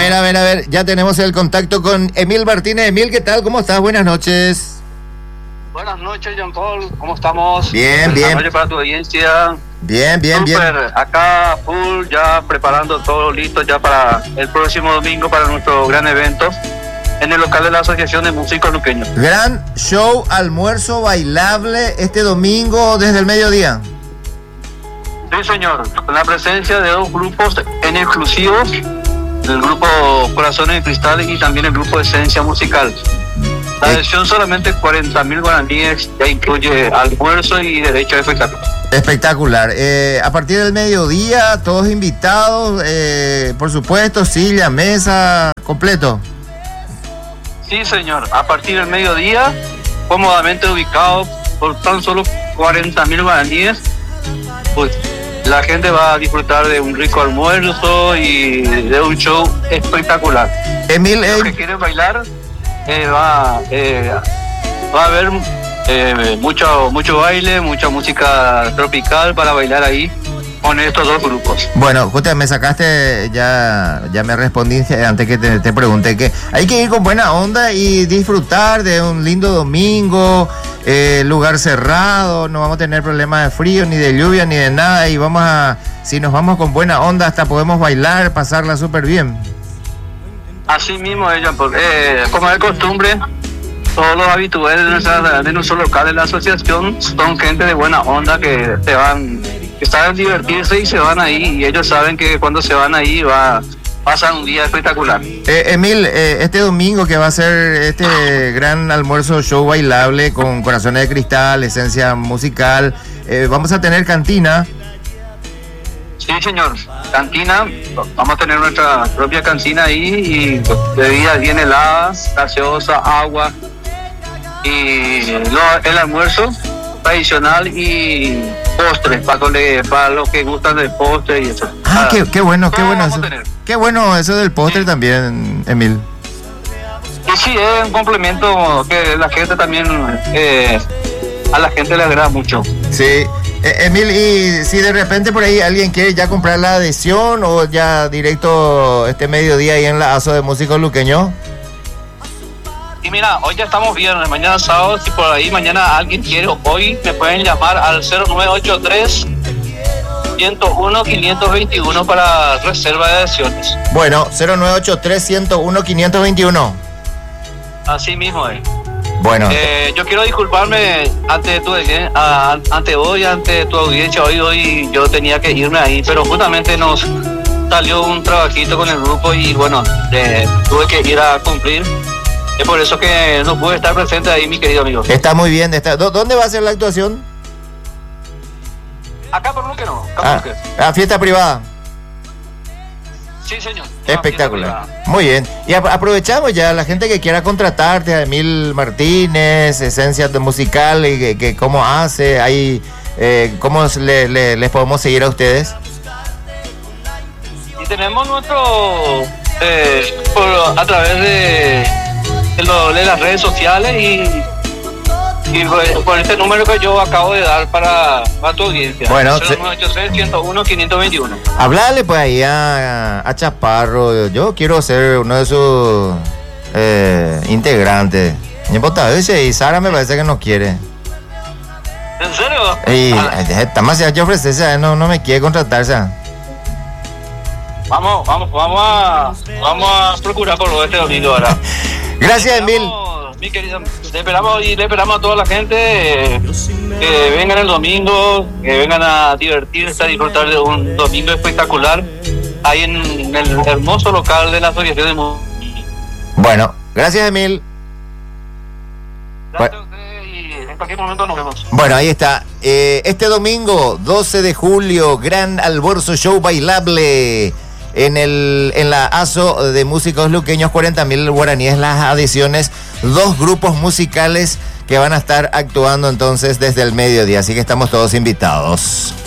A ver, ya tenemos el contacto con Emil Martínez. Emil, ¿qué tal? ¿Cómo estás? Buenas noches. Buenas noches, Jean Paul, ¿cómo estamos? Bien. Buenas noches para tu audiencia. Bien. Super, acá full, ya preparando todo listo ya para el próximo domingo para nuestro gran evento en el local de la Asociación de Músicos Luqueños. Gran show, almuerzo bailable este domingo desde el mediodía. Sí, señor, con la presencia de dos grupos en exclusivos, el grupo Corazones de Cristal y también el grupo Esencia Musical. La adhesión solamente 40.000 guaraníes, ya incluye almuerzo y derecho a espectáculo. Espectacular. A partir del mediodía, todos invitados, por supuesto, silla, mesa, completo. Sí, señor, a partir del mediodía, cómodamente ubicado por tan solo 40.000 guaraníes, pues la gente va a disfrutar de un rico almuerzo y de un show espectacular. Emil, los que quieren bailar, va a haber mucho baile, mucha música tropical para bailar ahí con estos dos grupos. Bueno, justo me sacaste, ya me respondiste antes que te pregunté que hay que ir con buena onda y disfrutar de un lindo domingo, lugar cerrado, no vamos a tener problemas de frío, ni de lluvia, ni de nada, y si nos vamos con buena onda hasta podemos bailar, pasarla súper bien. Así mismo, como es costumbre, todos los habituales de nuestro local de la asociación son gente de buena onda que saben divertirse y se van ahí, y ellos saben que cuando se van ahí pasan un día espectacular. Emil, este domingo que va a ser este gran almuerzo show bailable con Corazones de Cristal, Esencia Musical, vamos a tener cantina. Sí, señor, cantina, vamos a tener nuestra propia cantina ahí y bebidas bien heladas, gaseosa, agua y el almuerzo tradicional y postres para los que gustan del postre y eso. Qué bueno eso. Qué bueno eso del postre también, Emil. Y sí, es un complemento que la gente también, a la gente le agrada mucho. Sí. Emil, y si de repente por ahí alguien quiere ya comprar la adhesión o ya directo este mediodía ahí en la ASO de Músicos Luqueños. Y mira, hoy ya estamos viernes, mañana sábado, si por ahí mañana alguien quiere, hoy me pueden llamar al 0983 101 521 para reserva de adhesiones. Bueno, 0983 101 521. Así mismo es. Bueno. Yo quiero disculparme ante tu audiencia. Hoy yo tenía que irme ahí, pero justamente nos salió un trabajito con el grupo y bueno, tuve que ir a cumplir. Es por eso que no pude estar presente ahí, mi querido amigo. Está muy bien. ¿Dónde va a ser la actuación? Acá por Luque no. Fiesta privada. Sí, señor. Espectacular. Muy bien. Y aprovechamos ya la gente que quiera contratarte, a Emil Martínez, Esencia Musical, y que cómo hace, ahí, cómo les podemos seguir a ustedes. Y tenemos nuestro, a través de las redes sociales y por este número que yo acabo de dar para tu audiencia. Bueno, 0983 101 521. Hablale pues ahí a Chaparro. Yo quiero ser uno de sus integrantes. Y Sara me parece que no quiere. ¿En serio? Y estamos ya ofrecerse, no me quiere contratarse. Vamos a procurar por lo de este domingo ahora. Gracias, Emil. Mi querido, le esperamos a toda la gente que vengan el domingo, que vengan a divertirse, a disfrutar de un domingo espectacular ahí en el hermoso local de la Asociación de Músicos. Bueno, gracias, Emil. Gracias a usted y en cualquier momento nos vemos. Bueno, ahí está. Este domingo, 12 de julio, gran almuerzo show bailable en la ASO de Músicos Luqueños, 40.000 guaraníes las adhesiones, 2 grupos musicales que van a estar actuando entonces desde el mediodía, así que estamos todos invitados.